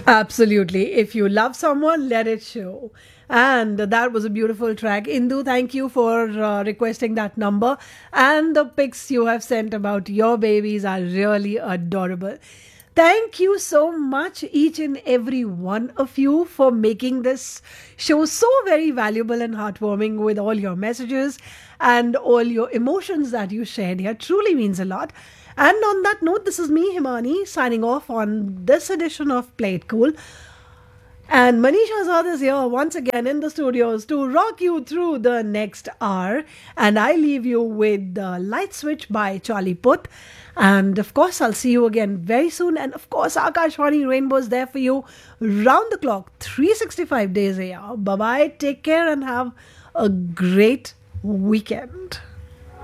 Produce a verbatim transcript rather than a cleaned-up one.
Absolutely. If you love someone, let it show. And that was a beautiful track. Indu, thank you for uh, requesting that number. And the pics you have sent about your babies are really adorable. Thank you so much, each and every one of you, for making this show so very valuable and heartwarming with all your messages and all your emotions that you shared here. Truly means a lot. And on that note, this is me, Himani, signing off on this edition of Play It Cool. And Manisha Azad is here once again in the studios to rock you through the next hour. And I leave you with the Light Switch by Charlie Puth. And of course, I'll see you again very soon. And of course, Akashvani Rainbow is there for you round the clock, three hundred sixty-five days a year. Bye bye, take care, and have a great weekend.